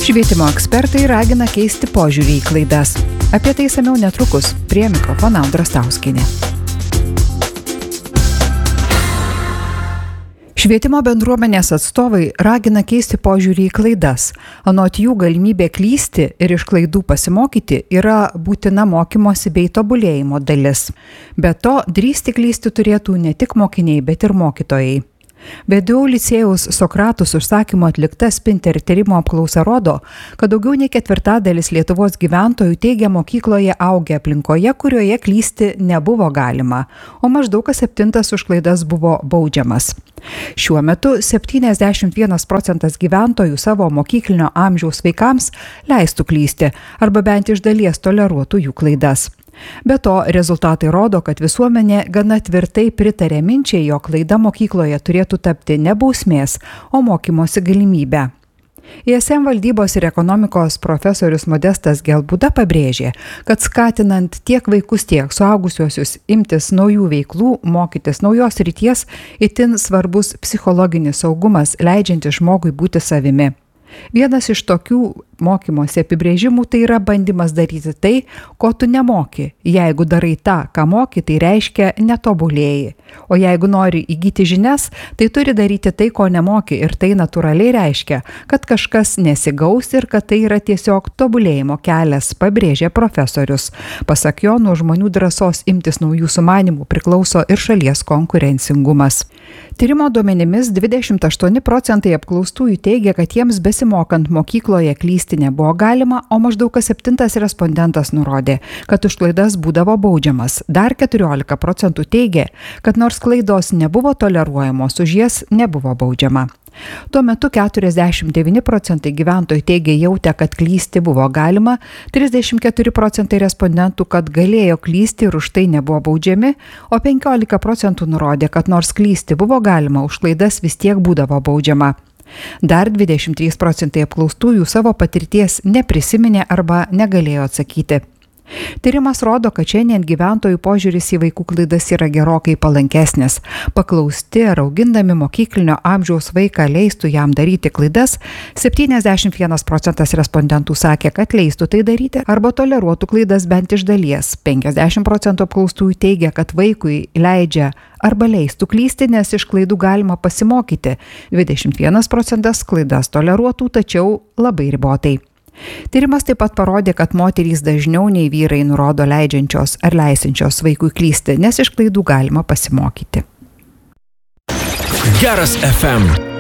Švietimo ekspertai ragina keisti požiūrį į klaidas. Apie tai išsamiau netrukus. Prie mikrofono Audra Stauskienė. Švietimo bendruomenės atstovai ragina keisti požiūrį į klaidas. Anot jų galimybė klysti ir iš klaidų pasimokyti yra būtina mokymosi bei tobulėjimo dalis. Be to, drįsti klysti turėtų ne tik mokiniai, bet ir mokytojai. VDU licėjaus Sokratus užsakymo atlikta Spinter tyrimo apklausa rodo, kad daugiau nei ketvirtadalis Lietuvos gyventojų teigia mokykloje augę aplinkoje, kurioje klysti nebuvo galima, o maždaug kas 7 už klaidas buvo baudžiamas. Šiuo metu 71% gyventojų savo mokyklinio amžiaus vaikams leistų klysti arba bent iš dalies toleruotų jų klaidas. Be to, rezultatai rodo, kad visuomenė gana tvirtai pritarė minčiai, jog klaida mokykloje turėtų tapti ne bausmės, o mokymosi galimybę. ISM valdybos ir ekonomikos profesorius Modestas Gelbūda pabrėžė, kad skatinant tiek vaikus, tiek suaugusiuosius imtis naujų veiklų, mokytis naujos srities, itin svarbus psichologinis saugumas, leidžiantis žmogui būti savimi. Vienas iš tokių mokymosi apibrėžimų tai yra bandymas daryti tai, ko tu nemoki. Jeigu darai tą, ką moki, tai reiškia netobulėji. O jeigu nori įgyti žinias, tai turi daryti tai, ko nemoki, ir tai natūraliai reiškia, kad kažkas nesigaus ir kad tai yra tiesiog tobulėjimo kelias, pabrėžė profesorius. Pasak jo, nuo žmonių drąsos imtis naujų sumanimų priklauso ir šalies konkurencingumas. Tyrimo duomenimis 28% apklaustųjų teigia, kad jiems besimokant mokykloje klysti nebuvo galima, o maždaug kas 7 respondentas nurodė, kad už klaidas būdavo baudžiamas. Dar 14% teigia, kad nors klaidos nebuvo toleruojamos, už jas nebuvo baudžiama. Tuo metu 49% gyventojų teigia jautę, kad klysti buvo galima, 34% respondentų, kad galėjo klysti ir už tai nebuvo baudžiami, o 15% nurodė, kad nors klysti buvo galima, už klaidas vis tiek būdavo baudžiama. Dar 23% apklaustųjų savo patirties neprisiminė arba negalėjo atsakyti. Tyrimas rodo, kad šiandien gyventojų požiūris į vaikų klaidas yra gerokai palankesnis. Paklausti, ar augindami mokyklinio amžiaus vaiką leistų jam daryti klaidas, 71% respondentų sakė, kad leistų tai daryti arba toleruotų klaidas bent iš dalies. 50% apklaustųjų teigia, kad vaikui leidžia arba leistų klysti, nes iš klaidų galima pasimokyti. 21% klaidas toleruotų, tačiau labai ribotai. Tyrimas taip pat parodė, kad moterys dažniau nei vyrai nurodo leidžiančios ar leisinčios vaikui klysti, nes iš klaidų galima pasimokyti. Geras FM.